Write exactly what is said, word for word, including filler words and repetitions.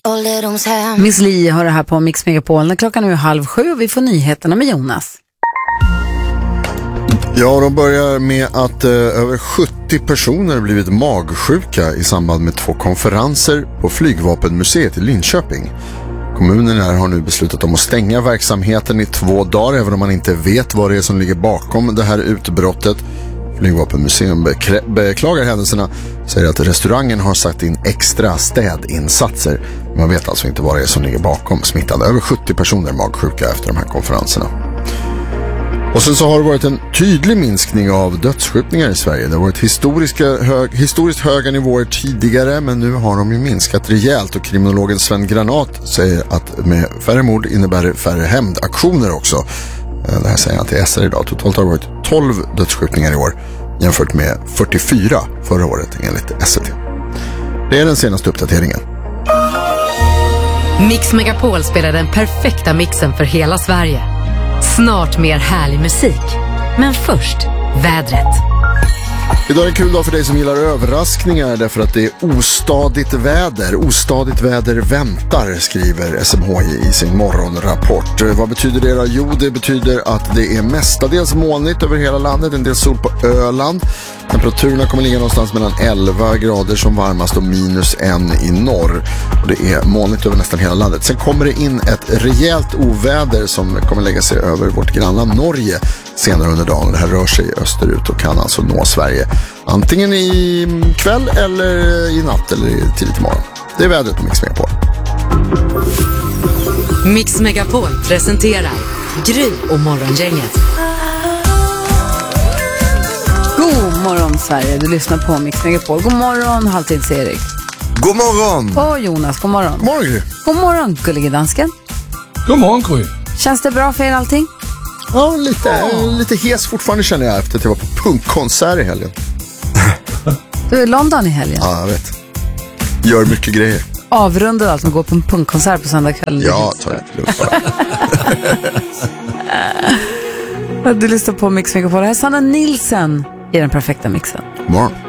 Miss Li har det här på Mix Megapol. När klockan nu är halv sju och vi får nyheterna med Jonas. Ja, de börjar med att eh, över sjuttio personer blivit magsjuka i samband med två konferenser på Flygvapenmuseet i Linköping. Kommunen här har nu beslutat om att stänga verksamheten i två dagar, även om man inte vet vad det är som ligger bakom det här utbrottet. Flygvapenmuseum beklä- beklagar händelserna, säger att restaurangen har satt in extra städinsatser. Man vet alltså inte vad det är som ligger bakom smittan. Över sjuttio personer magsjuka efter de här konferenserna. Och sen så har det varit en tydlig minskning av dödsskjutningar i Sverige. Det har varit historiska hög, historiskt höga nivåer tidigare, men nu har de ju minskat rejält. Och kriminologen Sven Granat säger att med färre mord innebär det färre hämndaktioner också. Det här säger han till S R idag. Totalt har det varit tolv dödsskjutningar i år jämfört med fyrtiofyra förra året enligt S V T. Det är den senaste uppdateringen. Mix Megapol spelar den perfekta mixen för hela Sverige. Snart mer härlig musik. Men först, vädret. Idag är en kul dag för dig som gillar överraskningar därför att det är ostadigt väder. Ostadigt väder väntar, skriver S M H I i sin morgonrapport. Vad betyder det då? Jo, det betyder att det är mestadels molnigt över hela landet. En del sol på Öland. Temperaturerna kommer ligga någonstans mellan elva grader som varmast och minus en i norr. Och det är molnigt över nästan hela landet. Sen kommer det in ett rejält oväder som kommer lägga sig över vårt grannland Norge senare under dagen. Det här rör sig österut och kan alltså nå Sverige antingen i kväll eller i natt eller tidigt imorgon. Det är vädret på Mix Megapol. Mix Megapol presenterar Gry och Morgongänget. God morgon Sverige, du lyssnar på Mix Megapol. God morgon, Halvtids-Erik. God morgon! Och Jonas, god morgon. God morgon, Gry. God morgon, gullige dansken. God morgon, Gry. Känns det bra för er allting? Ja, lite, oh. lite hes fortfarande känner jag efter att jag var på punkkonsert i helgen. Du är i London i helgen? Ja, jag vet. Gör mycket grejer. Avrundad allt med att gå på en punkkonsert på söndag kväll. Ja, ta det lugnt bara. Du lyssnar på Mix Megapol. Här är Sanna Nilsen i den perfekta mixen. God morgon.